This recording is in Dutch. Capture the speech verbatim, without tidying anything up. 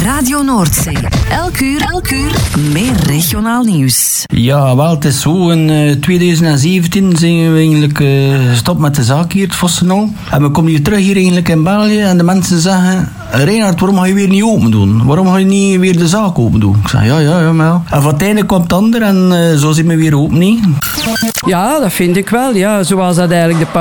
Radio Noordzee. Elk uur, elk uur meer regionaal nieuws. Ja, wel, het is zo. In uh, twintig zeventien zijn we eigenlijk uh, gestopt met de zaak hier, het Vossenal. En we komen hier terug hier eigenlijk in België en de mensen zeggen... Reinhard, waarom ga je weer niet open doen? Waarom ga je niet weer de zaak open doen? Ik zeg, ja, ja, ja, maar ja. En van het einde komt het ander en uh, zo zijn we weer open, niet? Ja, dat vind ik wel. Ja, zoals dat eigenlijk de